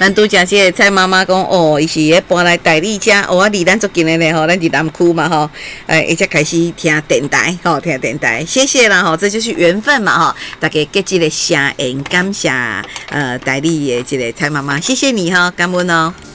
咱拄则即个蔡妈妈讲哦，伊是咧搬来台里遮，哦，离咱足近的咧吼，咱伫南区嘛吼，而且开始听电台吼，听电台，谢谢啦吼，这就是缘分嘛吼，大家给这个声音感谢台里的这个蔡妈妈，谢谢你哈，感恩哦。